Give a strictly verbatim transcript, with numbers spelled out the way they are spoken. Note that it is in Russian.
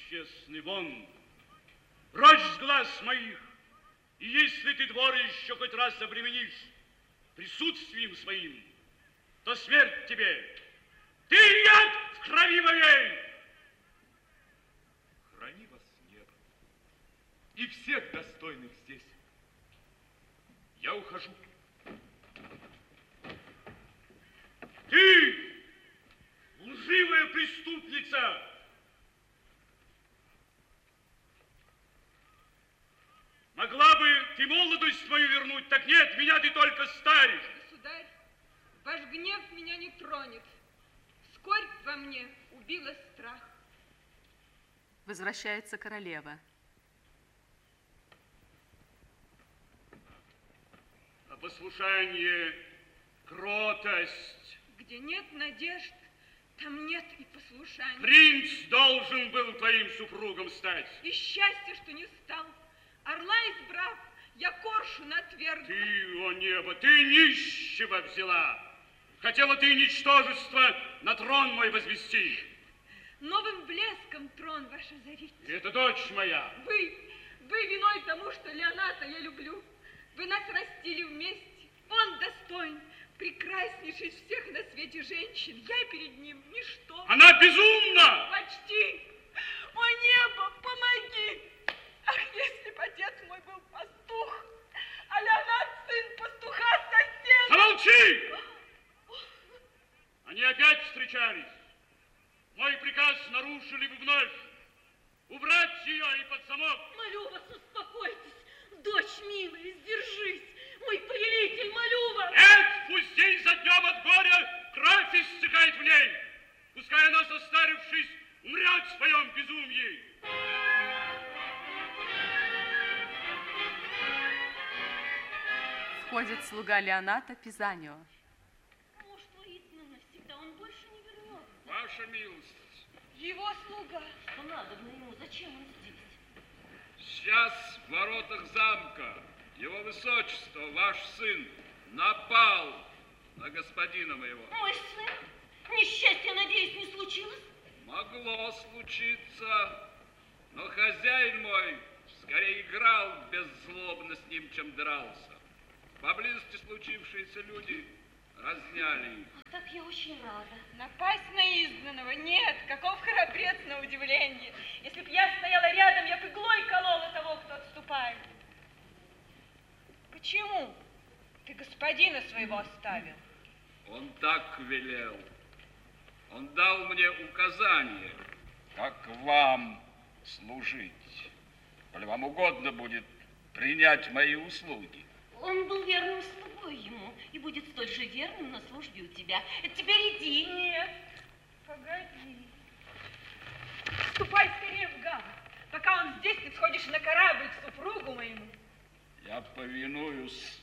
бесчестный, вон, прочь с глаз моих. И если ты двор еще хоть раз обременишь присутствием своим, то смерть тебе. Ты яд в крови моей. Храни вас небо и всех достойных здесь. Я ухожу. Ты, лживая преступница! Могла бы ты молодость мою вернуть, так нет, меня ты только старишь. Государь, ваш гнев меня не тронет. Скорбь во мне убила страх. Возвращается королева. А послушание, кротость. Где нет надежд, там нет и послушания. Принц должен был твоим супругом стать. И счастье, что не стал. Орла избрав, я коршуна отвергла. Ты, о небо, ты нищего взяла. Хотела ты ничтожество на трон мой возвести. Новым блеском трон ваш озарить. Это дочь моя. Вы, вы виной тому, что Леоната я люблю. Вы нас растили вместе. Он достоин, прекраснейший из всех на свете женщин. Я перед ним ничто. Она безумна! Почти. О небо, помоги! Ах, если бы отец мой был пастух, а Леонат сын пастуха соседа. Замолчи! Они опять встречались. Мой приказ нарушили бы вновь. Убрать ее и под замок. Молю вас, успокойтесь. Дочь милая, сдержись. Мой повелитель, молю вас. Нет, пусть день за днем от горя кровь истекает в ней. Пускай она, состарившись, умрет в своем безумии. Входит слуга Леоната Пизанио. Муж твой изгнан навсегда, он больше не вернется. Ваша милость. Его слуга. Что надобно ему? Зачем он здесь? Сейчас в воротах замка его высочество, ваш сын, напал на господина моего. Мой сын? Несчастье, надеюсь, не случилось? Могло случиться, но хозяин мой скорее играл беззлобно с ним, чем дрался. Поблизости случившиеся люди разняли их. Так я очень рада. Напасть на изгнанного? Нет, каков храбрец на удивление. Если б я стояла рядом, я бы иглой колола того, кто отступает. Почему ты господина своего оставил? Он так велел. Он дал мне указание, как вам служить. Коли вам угодно будет принять мои услуги. Он был верным слугой ему и будет столь же верным на службе у тебя. Теперь иди. Нет, погоди. Ступай скорее в гавань. Пока он здесь, ты сходишь на корабль к супругу моему. Я повинуюсь